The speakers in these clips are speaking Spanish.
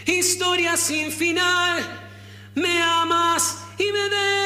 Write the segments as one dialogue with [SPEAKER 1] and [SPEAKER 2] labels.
[SPEAKER 1] historia sin final. Me amas y me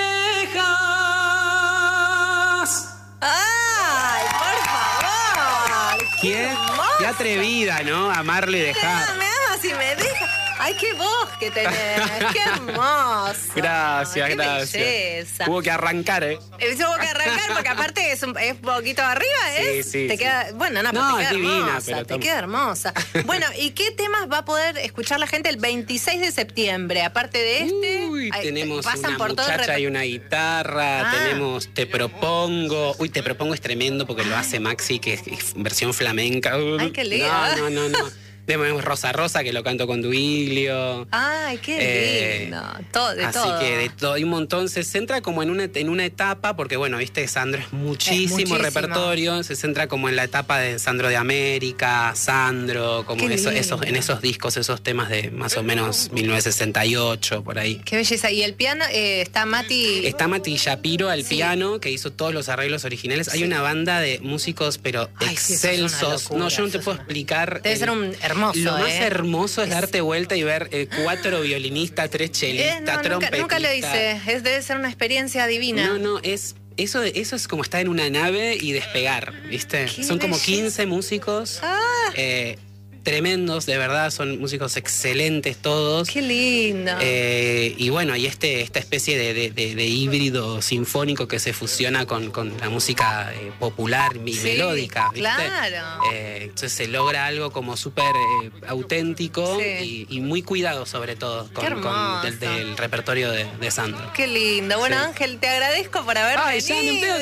[SPEAKER 1] dejas.
[SPEAKER 2] ¡Ay, por favor!
[SPEAKER 1] Qué atrevida, ¿no? Amarlo y dejar.
[SPEAKER 2] Me amas y me dejas. ¡Ay, qué voz que tenés! ¡Qué hermoso!
[SPEAKER 1] Gracias,
[SPEAKER 2] qué
[SPEAKER 1] gracias.
[SPEAKER 2] Belleza.
[SPEAKER 1] Hubo que arrancar, ¿eh?
[SPEAKER 2] Tuvo que arrancar porque aparte es poquito arriba, ¿eh?
[SPEAKER 1] Sí,
[SPEAKER 2] te
[SPEAKER 1] sí.
[SPEAKER 2] queda, bueno, no,
[SPEAKER 1] No,
[SPEAKER 2] pero te queda
[SPEAKER 1] divina,
[SPEAKER 2] hermosa,
[SPEAKER 1] pero
[SPEAKER 2] te queda hermosa. Bueno, ¿y qué temas va a poder escuchar la gente el 26 de septiembre? Aparte de este,
[SPEAKER 1] Uy, tenemos
[SPEAKER 2] pasan
[SPEAKER 1] una
[SPEAKER 2] por todo el
[SPEAKER 1] muchacha y una guitarra, tenemos Te Propongo. Uy, Te Propongo es tremendo porque lo hace Maxi, que es versión flamenca.
[SPEAKER 2] Ay, qué lindo.
[SPEAKER 1] No. Tenemos Rosa Rosa, que lo canto con Duilio.
[SPEAKER 2] Ay, qué lindo. De
[SPEAKER 1] así
[SPEAKER 2] todo.
[SPEAKER 1] que de todo, hay un montón. Se centra como en una etapa, porque bueno, viste, Sandro es muchísimo repertorio. Se centra como en la etapa de Sandro de América, Sandro, como en esos discos, esos temas de más o menos 1968, por ahí.
[SPEAKER 2] Qué belleza. Y el piano, está Mati.
[SPEAKER 1] Está Mati Shapiro al piano, que hizo todos los arreglos originales. Hay una banda de músicos, pero excelsos.
[SPEAKER 2] Locura,
[SPEAKER 1] yo no te puedo explicar.
[SPEAKER 2] Debe ser un hermoso.
[SPEAKER 1] Lo más hermoso es darte vuelta y ver 4 violinistas, 3 chelistas, trompetistas.
[SPEAKER 2] Nunca lo hice. Debe ser una experiencia divina.
[SPEAKER 1] Eso es como estar en una nave y despegar, ¿viste? Son como 15 músicos. Tremendos, de verdad, son músicos excelentes todos.
[SPEAKER 2] Qué lindo.
[SPEAKER 1] Y bueno, y esta especie de híbrido sinfónico que se fusiona con la música popular y melódica, ¿viste?
[SPEAKER 2] Claro.
[SPEAKER 1] Entonces se logra algo como súper auténtico y muy cuidado, sobre todo, del repertorio de Sandro.
[SPEAKER 2] Qué lindo. Bueno, Ángel, te agradezco por haber venido.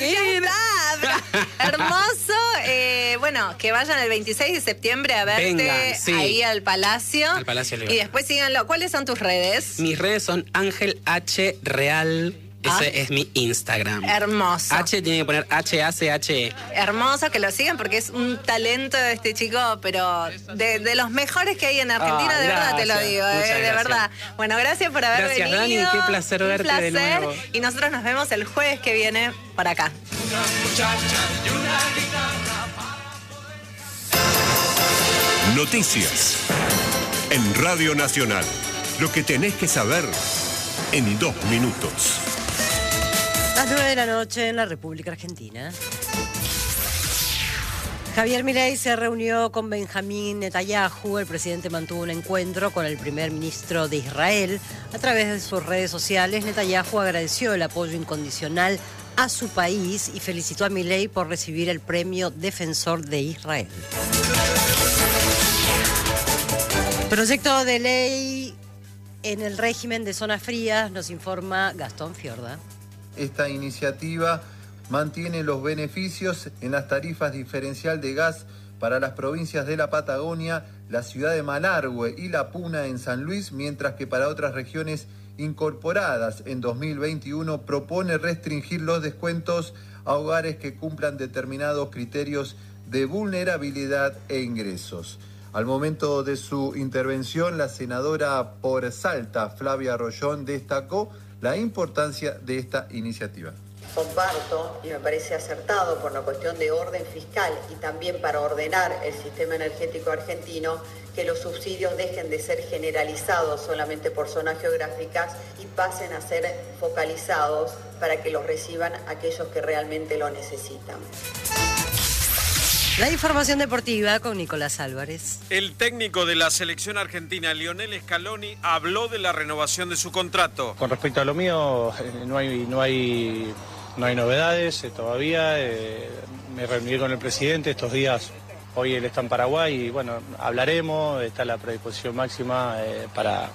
[SPEAKER 2] Hermoso. Bueno, que vayan el 26 de septiembre a verte ahí al Palacio.
[SPEAKER 1] Al Palacio Olivar.
[SPEAKER 2] Y después síganlo. ¿Cuáles son tus redes?
[SPEAKER 1] Mis redes son Ángel H. Real. Ese es mi Instagram.
[SPEAKER 2] Hermoso.
[SPEAKER 1] H tiene que poner H-A-C-H-E.
[SPEAKER 2] Hermoso que lo sigan porque es un talento de este chico, pero de los mejores que hay en Argentina, de verdad te lo digo, de verdad. Bueno, gracias por haber venido.
[SPEAKER 1] Gracias, Dani, qué placer verte de nuevo.
[SPEAKER 2] Y nosotros nos vemos el jueves que viene por acá.
[SPEAKER 3] Noticias en Radio Nacional. Lo que tenés que saber en 2 minutos.
[SPEAKER 4] Las 9 de la noche en la República Argentina. Javier Milei se reunió con Benjamín Netanyahu. El presidente mantuvo un encuentro con el primer ministro de Israel. A través de sus redes sociales, Netanyahu agradeció el apoyo incondicional a su país y felicitó a Milei por recibir el premio Defensor de Israel. Proyecto de ley en el régimen de zonas frías, nos informa Gastón Fiorda.
[SPEAKER 5] Esta iniciativa mantiene los beneficios en las tarifas diferencial de gas para las provincias de la Patagonia, la ciudad de Malargüe y La Puna en San Luis, mientras que para otras regiones incorporadas en 2021 propone restringir los descuentos a hogares que cumplan determinados criterios de vulnerabilidad e ingresos. Al momento de su intervención, la senadora por Salta, Flavia Rollón, destacó la importancia de esta iniciativa.
[SPEAKER 6] Comparto y me parece acertado por la cuestión de orden fiscal y también para ordenar el sistema energético argentino que los subsidios dejen de ser generalizados solamente por zonas geográficas y pasen a ser focalizados para que los reciban aquellos que realmente lo necesitan.
[SPEAKER 4] La información deportiva con Nicolás Álvarez.
[SPEAKER 7] El técnico de la selección argentina, Lionel Scaloni, habló de la renovación de su contrato.
[SPEAKER 8] Con respecto a lo mío, no hay novedades todavía. Me reuní con el presidente estos días. Hoy él está en Paraguay y bueno, hablaremos. Está la predisposición máxima para